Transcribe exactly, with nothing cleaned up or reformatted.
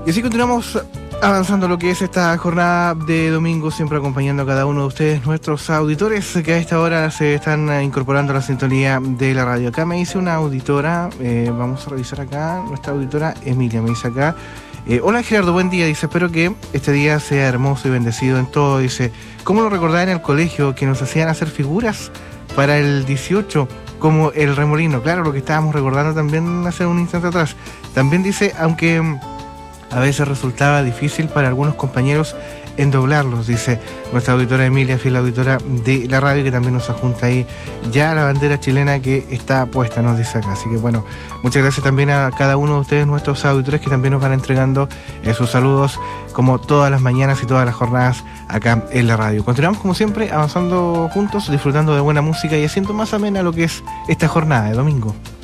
Y así continuamos avanzando lo que es esta jornada de domingo, siempre acompañando a cada uno de ustedes, nuestros auditores que a esta hora se están incorporando a la sintonía de la radio. Acá me dice una auditora, eh, vamos a revisar acá, nuestra auditora Emilia me dice acá, eh, hola Gerardo, buen día, dice, espero que este día sea hermoso y bendecido en todo, dice, ¿cómo lo recordaba en el colegio que nos hacían hacer figuras para el dieciocho? Como el remolino, claro, lo que estábamos recordando también hace un instante atrás. También dice, aunque a veces resultaba difícil para algunos compañeros endoblarlos, dice nuestra auditora Emilia, fiel auditora de la radio, que también nos adjunta ahí ya la bandera chilena que está puesta, nos dice acá. Así que bueno, muchas gracias también a cada uno de ustedes, nuestros auditores, que también nos van entregando eh, sus saludos como todas las mañanas y todas las jornadas acá en la radio. Continuamos como siempre avanzando juntos, disfrutando de buena música y haciendo más amena lo que es esta jornada de domingo.